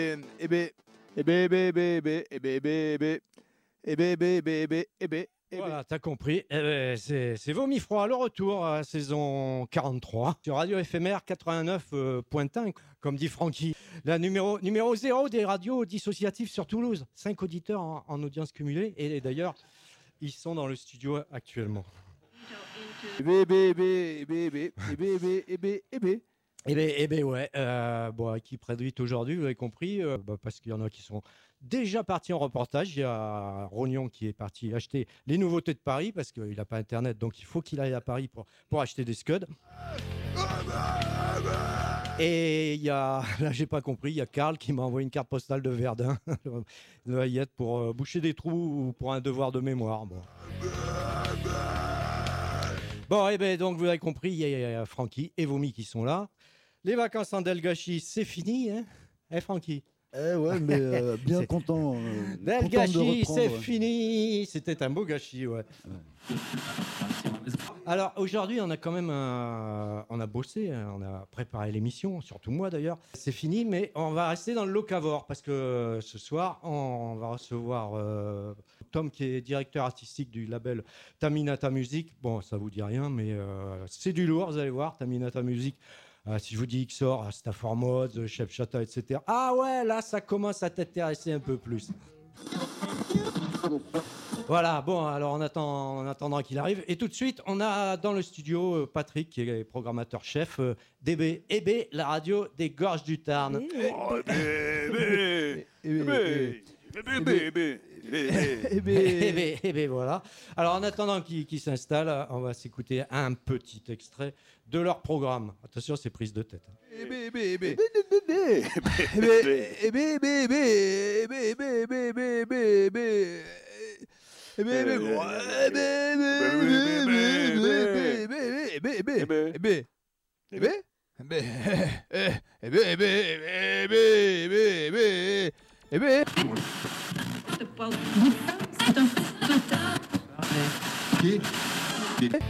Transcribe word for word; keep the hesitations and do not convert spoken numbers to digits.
Eh ben, eh ben, eh ben, eh ben, eh ben, eh ben, eh ben, eh ben, eh ben, eh ben, eh ben, eh ben. Voilà, t'as compris. Eh ben, c'est, c'est Vomi Froid, le retour à la saison quarante-trois sur Radio F M R quatre-vingt-neuf point un, comme dit Francky. La numéro, numéro zéro des radios dissociatives sur Toulouse. Cinq auditeurs en, en audience cumulée. Et d'ailleurs, ils sont dans le studio actuellement. Eh ben, eh ben, eh ben, eh ben, eh ben, eh ben, eh ben, eh ben. Eh bien, eh ben ouais, euh, bon, qui préduit aujourd'hui, vous avez compris, euh, bah, parce qu'il y en a qui sont déjà partis en reportage. Il y a Rognon qui est parti acheter les nouveautés de Paris, parce qu'il n'a pas Internet, donc il faut qu'il aille à Paris pour, pour acheter des scuds. Et il y a, là j'ai pas compris, il y a Karl qui m'a envoyé une carte postale de Verdun, de Hayette, pour euh, boucher des trous ou pour un devoir de mémoire. Bon. Bon, et eh ben donc vous avez compris, il y a Francky et Vomi qui sont là. Les vacances en Delgachie, c'est fini, hein Eh Francky? Eh ouais, mais euh, bien content. Euh, Delgachie, content de reprendre. c'est fini. C'était un beau gâchis, ouais. ouais. Alors aujourd'hui, on a quand même, un... on a bossé, hein, on a préparé l'émission, surtout moi d'ailleurs. C'est fini, mais on va rester dans le locavore parce que ce soir, on va recevoir euh, Tom qui est directeur artistique du label Taminata Music. Bon, ça vous dit rien, mais euh, c'est du lourd, vous allez voir, Taminata Music. Euh, si je vous dis Xor, Stafford Mods, Chef Chata, et cetera. Ah ouais, là, ça commence à t'intéresser un peu plus. Voilà, bon, alors on, attend, on attendra qu'il arrive. Et tout de suite, on a dans le studio Patrick, qui est programmateur chef, euh, D B, E B, la radio des Gorges du Tarn. Oh, eh ben, eh ben, eh ben, eh ben, eh ben, Eh bien, voilà. Alors, en attendant qu'ils qu'ils s'installent, on va s'écouter un petit extrait de leur programme. Attention, c'est prise de tête. Eh ben, eh ben, eh ben, eh ben, eh ben, eh ben, eh ben, eh ben, eh ben, eh ben, eh ben, eh ben, eh ben, eh ben. Eh ben, eh ben, gros. Eh ben, eh ben, eh ben, eh ben, eh ben, eh ben, eh ben, eh ben, eh ben, eh ben, eh ben, eh ben, eh ben, eh ben, eh ben, eh ben. C'est un